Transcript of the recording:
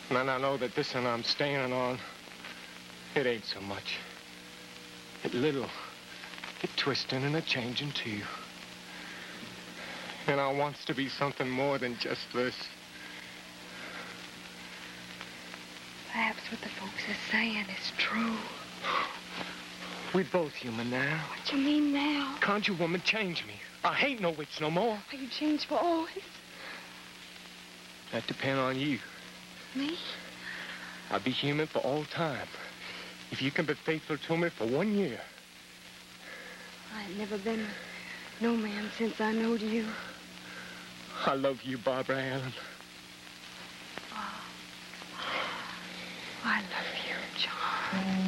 And I know that this one I'm standing on, it ain't so much. It little, it twisting and a changing too. And I wants to be something more than just this. Perhaps what the folks are saying is true. We both human now. What you mean now? Conjure woman, change me. I hate no witch no more. Are you changed for always? That depend on you. Me? I'll be human for all time. If you can be faithful to me for 1 year. I ain't never been no man since I knowed you. I love you, Barbara Allen. Oh, I love you, John.